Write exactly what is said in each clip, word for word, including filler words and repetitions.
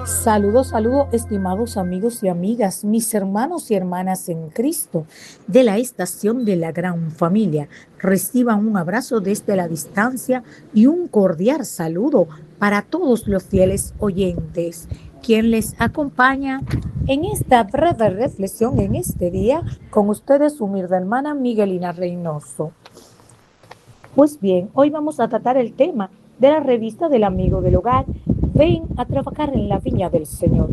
Saludos, saludos, estimados amigos y amigas, mis hermanos y hermanas en Cristo de la estación de la Gran Familia. Reciban un abrazo desde la distancia y un cordial saludo para todos los fieles oyentes. Quien les acompaña en esta breve reflexión en este día, con ustedes su humilde hermana Miguelina Reynoso. Pues bien, hoy vamos a tratar el tema de la revista del Amigo del Hogar. Ven a trabajar en la viña del Señor.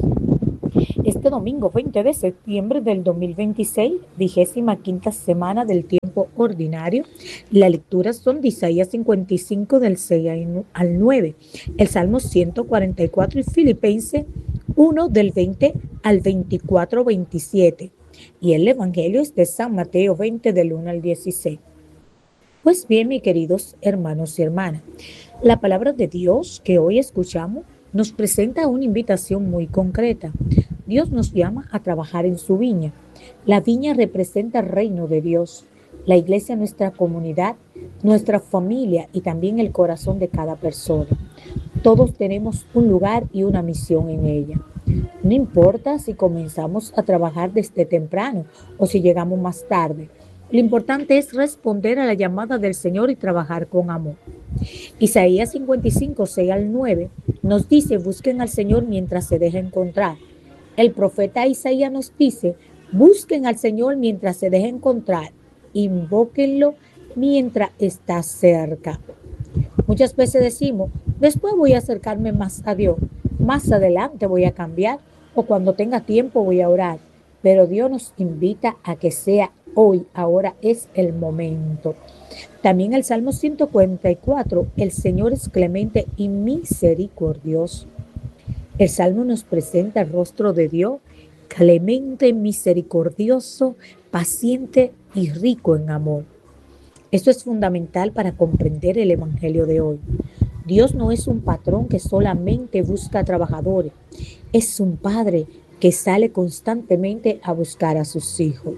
Este domingo veinte de septiembre del dos mil veintiséis, vigésima quinta semana del tiempo ordinario, las lecturas son de Isaías cincuenta y cinco del seis al nueve, el Salmo ciento cuarenta y cuatro y Filipenses uno del veinte al veinticuatro veintisiete, y el Evangelio es de San Mateo veinte del uno al dieciséis. Pues bien, mis queridos hermanos y hermanas, la palabra de Dios que hoy escuchamos nos presenta una invitación muy concreta. Dios nos llama a trabajar en su viña. La viña representa el reino de Dios, la iglesia, nuestra comunidad, nuestra familia y también el corazón de cada persona. Todos tenemos un lugar y una misión en ella. No importa si comenzamos a trabajar desde temprano o si llegamos más tarde. Lo importante es responder a la llamada del Señor y trabajar con amor. Isaías cincuenta y cinco, seis al nueve nos dice: busquen al Señor mientras se deje encontrar. El profeta Isaías nos dice: busquen al Señor mientras se deje encontrar, invóquenlo mientras está cerca. Muchas veces decimos: después voy a acercarme más a Dios, más adelante voy a cambiar, o cuando tenga tiempo voy a orar. Pero Dios nos invita a que sea hoy, ahora es el momento. También el Salmo ciento cuarenta y cuatro, el Señor es clemente y misericordioso. El Salmo nos presenta el rostro de Dios, clemente, misericordioso, paciente y rico en amor. Esto es fundamental para comprender el Evangelio de hoy. Dios no es un patrón que solamente busca trabajadores, es un padre que sale constantemente a buscar a sus hijos.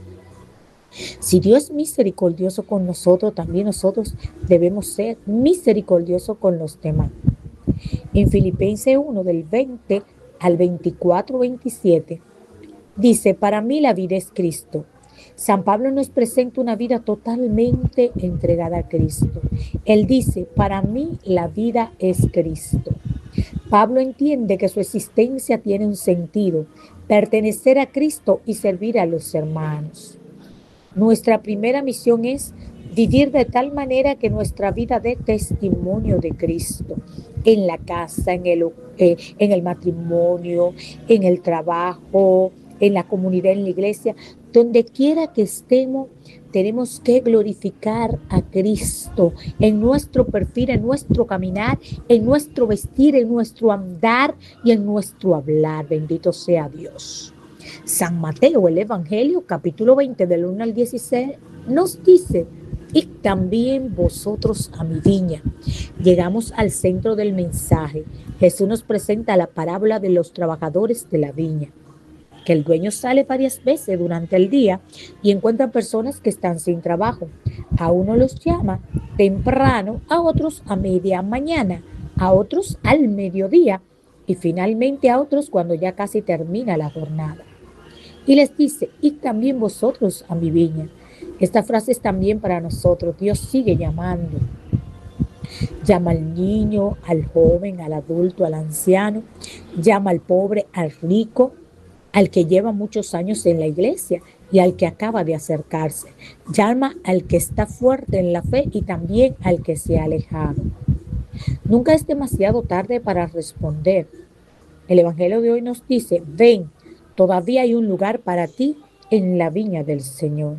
Si Dios es misericordioso con nosotros, también nosotros debemos ser misericordiosos con los demás. En Filipenses uno del veinte al veinticuatro veintisiete dice: para mí la vida es Cristo. San Pablo nos presenta una vida totalmente entregada a Cristo. Él dice: para mí la vida es Cristo. Pablo entiende que su existencia tiene un sentido: pertenecer a Cristo y servir a los hermanos. Nuestra primera misión es vivir de tal manera que nuestra vida dé testimonio de Cristo, en la casa, en el, eh, en el matrimonio, en el trabajo, en la comunidad, en la iglesia, donde quiera que estemos. Tenemos que glorificar a Cristo en nuestro perfil, en nuestro caminar, en nuestro vestir, en nuestro andar y en nuestro hablar. Bendito sea Dios. San Mateo, el Evangelio, capítulo veinte, del uno al dieciséis, nos dice: y también vosotros a mi viña. Llegamos al centro del mensaje. Jesús nos presenta la parábola de los trabajadores de la viña, que el dueño sale varias veces durante el día y encuentra personas que están sin trabajo. A uno los llama temprano, a otros a media mañana, a otros al mediodía y finalmente a otros cuando ya casi termina la jornada. Y les dice: y también vosotros a mi viña. Esta frase es también para nosotros. Dios sigue llamando. Llama al niño, al joven, al adulto, al anciano. Llama al pobre, al rico, al que lleva muchos años en la iglesia y al que acaba de acercarse. Llama al que está fuerte en la fe y también al que se ha alejado. Nunca es demasiado tarde para responder. El Evangelio de hoy nos dice: ven, todavía hay un lugar para ti en la viña del Señor.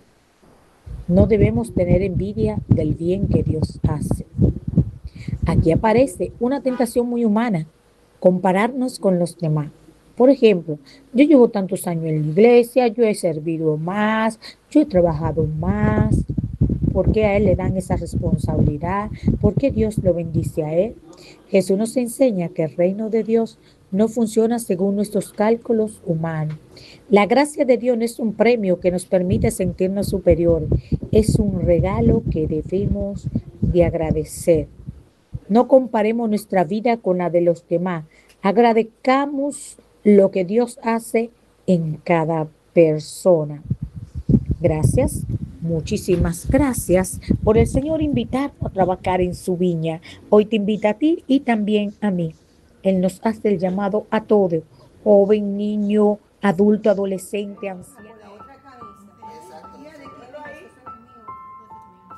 No debemos tener envidia del bien que Dios hace. Aquí aparece una tentación muy humana: compararnos con los demás. Por ejemplo, yo llevo tantos años en la iglesia, yo he servido más, yo he trabajado más. ¿Por qué a él le dan esa responsabilidad? ¿Por qué Dios lo bendice a él? Jesús nos enseña que el reino de Dios no funciona según nuestros cálculos humanos. La gracia de Dios no es un premio que nos permite sentirnos superiores, es un regalo que debemos de agradecer. No comparemos nuestra vida con la de los demás. Agradezcamos lo que Dios hace en cada persona. Gracias, muchísimas gracias por el Señor invitarnos a trabajar en su viña. Hoy te invita a ti y también a mí. Él nos hace el llamado a todo, joven, niño, adulto, adolescente, anciano.